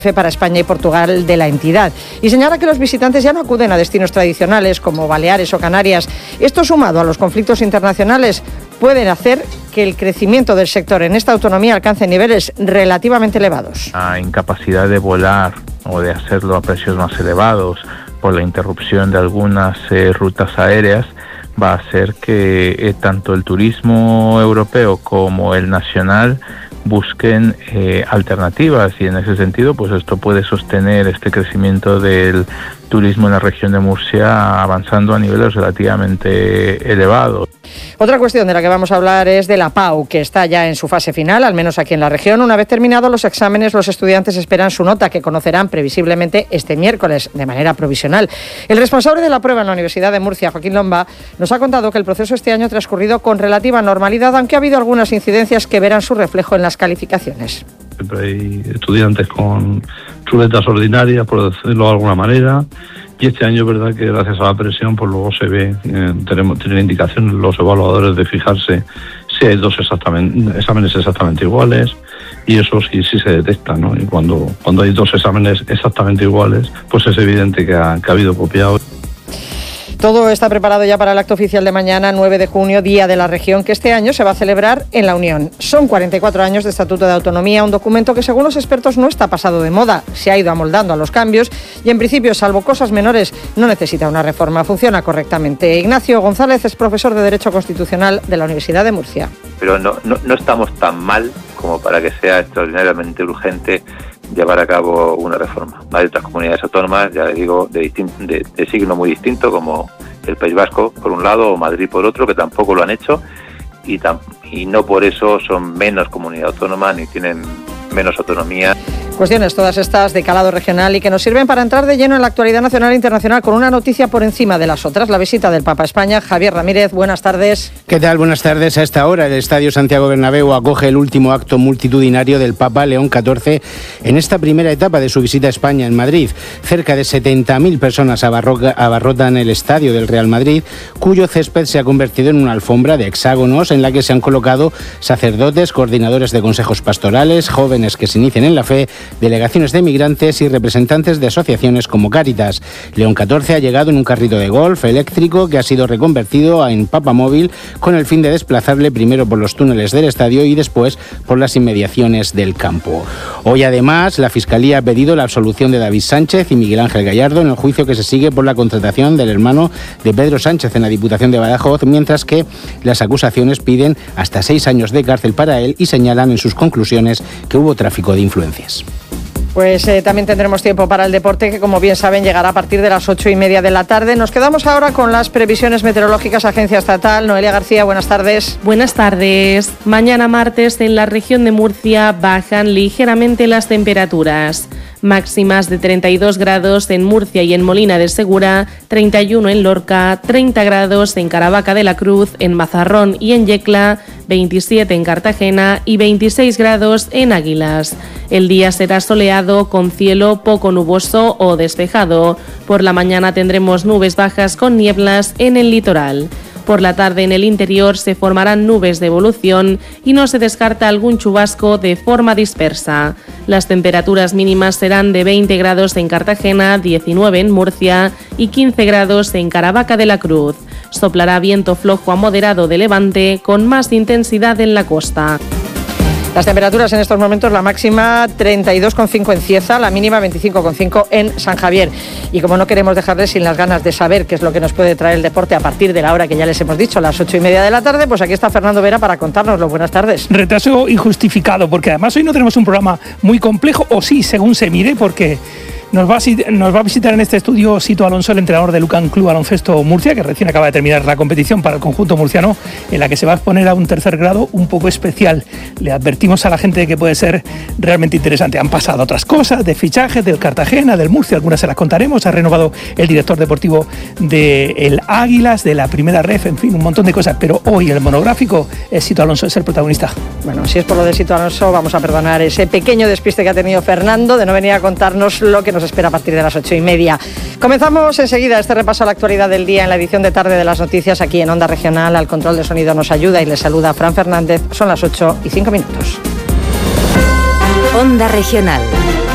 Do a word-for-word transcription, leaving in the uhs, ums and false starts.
para España y Portugal de la entidad. Y señala que los visitantes ya no acuden a destinos tradicionales como Baleares o Canarias. Esto, sumado a los conflictos internacionales, pueden hacer que el crecimiento del sector en esta autonomía alcance niveles relativamente elevados. La incapacidad de volar o de hacerlo a precios más elevados por la interrupción de algunas eh, rutas aéreas va a hacer que eh, tanto el turismo europeo como el nacional busquen eh, alternativas, y en ese sentido pues esto puede sostener este crecimiento del turismo en la región de Murcia avanzando a niveles relativamente elevados. Otra cuestión de la que vamos a hablar es de la PAU, que está ya en su fase final, al menos aquí en la región. Una vez terminados los exámenes, los estudiantes esperan su nota, que conocerán previsiblemente este miércoles, de manera provisional. El responsable de la prueba en la Universidad de Murcia, Joaquín Lomba, nos ha contado que el proceso este año ha transcurrido con relativa normalidad, aunque ha habido algunas incidencias que verán su reflejo en las calificaciones. Siempre hay estudiantes con chuletas ordinarias, por decirlo de alguna manera, y este año es verdad que gracias a la presión pues luego se ve, eh, tenemos tienen indicaciones los evaluadores de fijarse si hay dos exactamente, exámenes exactamente iguales, y eso sí, sí se detecta, ¿no? Y cuando, cuando hay dos exámenes exactamente iguales, pues es evidente que ha, que ha habido copiado. Todo está preparado ya para el acto oficial de mañana, nueve de junio, Día de la Región, que este año se va a celebrar en la Unión. Son cuarenta y cuatro años de Estatuto de Autonomía, un documento que, según los expertos, no está pasado de moda, se ha ido amoldando a los cambios y, en principio, salvo cosas menores, no necesita una reforma, funciona correctamente. Ignacio González es profesor de Derecho Constitucional de la Universidad de Murcia. Pero no, no, no estamos tan mal como para que sea extraordinariamente urgente llevar a cabo una reforma. Hay otras comunidades autónomas, ya le digo, de, distin- de, de signo muy distinto, como el País Vasco por un lado o Madrid por otro, que tampoco lo han hecho, y, tam- y no por eso son menos comunidad autónoma ni tienen menos autonomía. Cuestiones todas estas de calado regional y que nos sirven para entrar de lleno en la actualidad nacional e internacional con una noticia por encima de las otras, la visita del Papa a España. Javier Ramírez, buenas tardes. ¿Qué tal? Buenas tardes. A esta hora el Estadio Santiago Bernabéu acoge el último acto multitudinario del Papa León catorce en esta primera etapa de su visita a España en Madrid. Cerca de setenta mil personas abarroca, abarrotan el estadio del Real Madrid, cuyo césped se ha convertido en una alfombra de hexágonos en la que se han colocado sacerdotes, coordinadores de consejos pastorales, jóvenes que se inician en la fe, delegaciones de migrantes y representantes de asociaciones como Cáritas. León catorce ha llegado en un carrito de golf eléctrico que ha sido reconvertido en papamóvil con el fin de desplazarle primero por los túneles del estadio y después por las inmediaciones del campo. Hoy además la Fiscalía ha pedido la absolución de David Sánchez y Miguel Ángel Gallardo en el juicio que se sigue por la contratación del hermano de Pedro Sánchez en la Diputación de Badajoz, mientras que las acusaciones piden hasta seis años de cárcel para él y señalan en sus conclusiones que hubo tráfico de influencias. Pues eh, también tendremos tiempo para el deporte, que como bien saben llegará a partir de las ocho y media de la tarde. Nos quedamos ahora con las previsiones meteorológicas, Agencia Estatal. Noelia García, buenas tardes. Buenas tardes. Mañana martes en la región de Murcia bajan ligeramente las temperaturas. Máximas de treinta y dos grados en Murcia y en Molina de Segura, treinta y uno en Lorca, treinta grados en Caravaca de la Cruz, en Mazarrón y en Yecla, veintisiete en Cartagena y veintiséis grados en Águilas. El día será soleado con cielo poco nuboso o despejado. Por la mañana tendremos nubes bajas con nieblas en el litoral. Por la tarde en el interior se formarán nubes de evolución y no se descarta algún chubasco de forma dispersa. Las temperaturas mínimas serán de veinte grados en Cartagena, diecinueve en Murcia y quince grados en Caravaca de la Cruz. Soplará viento flojo a moderado de levante con más intensidad en la costa. Las temperaturas en estos momentos, la máxima treinta y dos coma cinco en Cieza, la mínima veinticinco coma cinco en San Javier. Y como no queremos dejarles sin las ganas de saber qué es lo que nos puede traer el deporte a partir de la hora que ya les hemos dicho, las ocho y media de la tarde, pues aquí está Fernando Vera para contárnoslo. Buenas tardes. Retraso injustificado, porque además hoy no tenemos un programa muy complejo, o sí, según se mire, porque Nos va, a, nos va a visitar en este estudio Sito Alonso, el entrenador del Lucan Club Baloncesto Murcia, que recién acaba de terminar la competición para el conjunto murciano, en la que se va a exponer a un tercer grado un poco especial. Le advertimos a la gente de que puede ser realmente interesante. Han pasado otras cosas, de fichajes del Cartagena, del Murcia, algunas se las contaremos. Ha renovado el director deportivo del Águilas, de la primera ref, en fin, un montón de cosas. Pero hoy el monográfico, es Sito Alonso, es el protagonista. Bueno, si es por lo de Sito Alonso, vamos a perdonar ese pequeño despiste que ha tenido Fernando de no venir a contarnos lo que nos espera a partir de las ocho y media. Comenzamos enseguida este repaso a la actualidad del día en la edición de tarde de las noticias aquí en Onda Regional. Al control de sonido nos ayuda y les saluda Fran Fernández. Son las ocho y cinco minutos. Onda Regional.